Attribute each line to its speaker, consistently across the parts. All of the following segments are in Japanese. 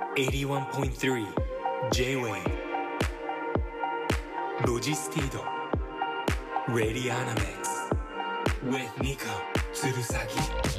Speaker 1: 81.3 J-Wave ロジスティード Radionics with Nico 鶴崎。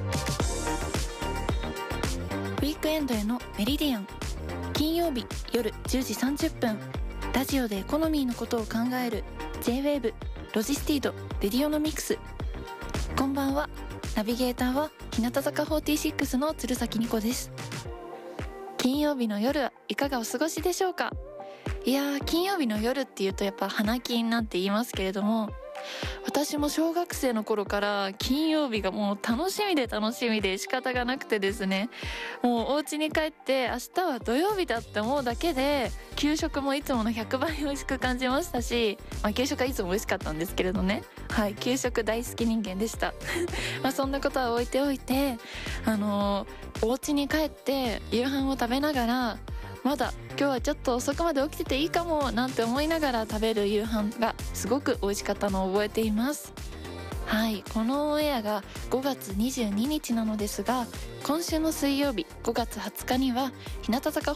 Speaker 2: ウィークエンドへのメリディアン、金曜日夜10時30分、ラジオでエコノミーのことを考える J-Wave ロジスティードレディオノミクス。こんばんは。ナビゲーターは日向坂46の鶴崎ニコです。金曜日の夜はいかがお過ごしでしょうか。いやー、金曜日の夜っていうとやっぱ花金なんて言いますけれども、私も小学生の頃から金曜日がもう楽しみで仕方がなくてですね、もうお家に帰って明日は土曜日だって思うだけで給食もいつもの100倍美味しく感じましたし、給食はいつも美味しかったんですけれどね、はい、給食大好き人間でしたそんなことは置いておいて、お家に帰って夕飯を食べながら、まだ今日はちょっと遅くまで起きてていいかもなんて思いながら食べる夕飯がすごく美味しかったのを覚えています。はい、このオンエアが5月22日なのですが、今週の水曜日5月20日には日向坂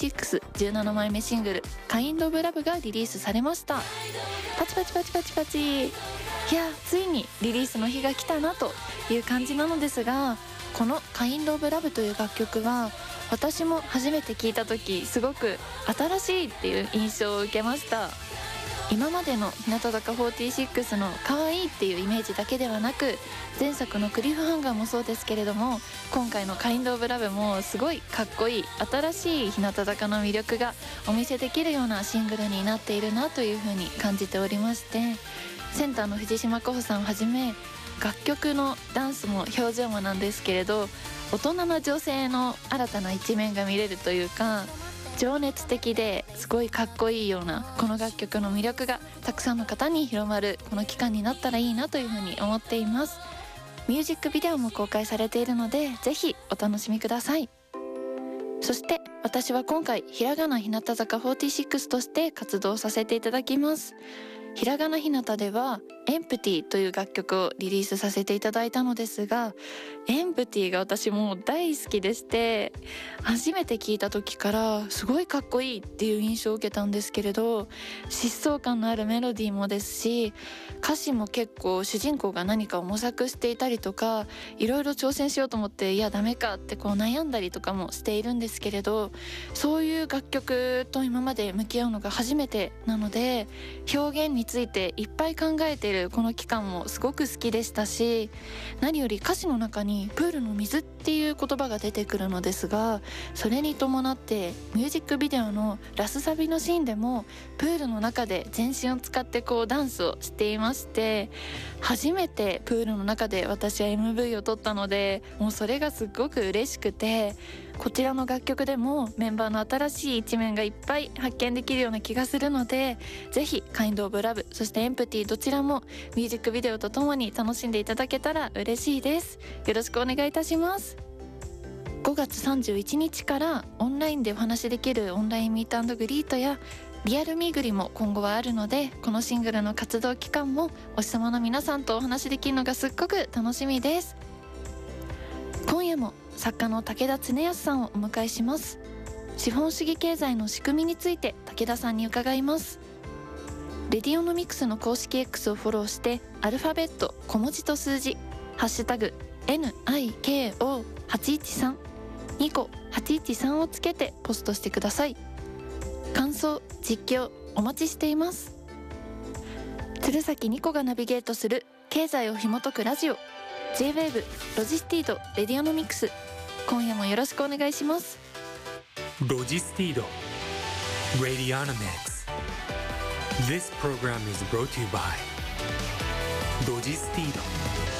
Speaker 2: 4617枚目シングル「Kind of Love」がリリースされました。パチパチパチパチパチ。いや、ついにリリースの日が来たなという感じなのですが、この「Kind of Love」という楽曲は私も初めて聴いた時すごく新しいっていう印象を受けました。今までの日向坂46の可愛いっていうイメージだけではなく、前作のクリフハンガーもそうですけれども、今回の Kind of Love もすごいかっこいい新しい日向坂の魅力がお見せできるようなシングルになっているなというふうに感じておりまして、センターの藤島候補さんをはじめ楽曲のダンスも表情もなんですけれど、大人の女性の新たな一面が見れるというか、情熱的ですごいかっこいいようなこの楽曲の魅力がたくさんの方に広まるこの期間になったらいいなというふうに思っています。ミュージックビデオも公開されているのでぜひお楽しみください。そして私は今回ひらがな日向坂46として活動させていただきます。ひらがなひなたではエンプティという楽曲をリリースさせていただいたのですが、エンプティが私もう大好きでして、初めて聞いた時からすごいかっこいいっていう印象を受けたんですけれど、疾走感のあるメロディーもですし、歌詞も結構主人公が何かを模索していたりとか、いろいろ挑戦しようと思っていやダメかってこう悩んだりとかもしているんですけれど、そういう楽曲と今まで向き合うのが初めてなので、表現についていっぱい考えているこの期間もすごく好きでしたし、何より歌詞の中にプールの水っていう言葉が出てくるのですが、それに伴ってミュージックビデオのラスサビのシーンでもプールの中で全身を使ってこうダンスをしていまして、初めてプールの中で私は MV を撮ったので、もうそれがすっごく嬉しくて、こちらの楽曲でもメンバーの新しい一面がいっぱい発見できるような気がするので、ぜひ Kind of Love そして Empty どちらもミュージックビデオとともに楽しんでいただけたら嬉しいです。よろしくお願いいたします。5月31日からオンラインでお話しできるオンラインミート&グリートやリアルミーグリも今後はあるので、このシングルの活動期間もお日様の皆さんとお話しできるのがすっごく楽しみです。今夜も作家の武田恒康さんをお迎えします。資本主義経済の仕組みについて武田さんに伺います。レディオノミクスの公式 X をフォローして、アルファベット小文字と数字ハッシュタグ NIKO813 ニコ813をつけてポストしてください。感想実況お待ちしています。鶴崎ニコがナビゲートする経済を紐解くラジオ J-Wave ロジスティードレディオノミクス、今夜もよろしくお願いします。
Speaker 1: ロジスティード Radionomics。 This program is brought to you by ロジスティード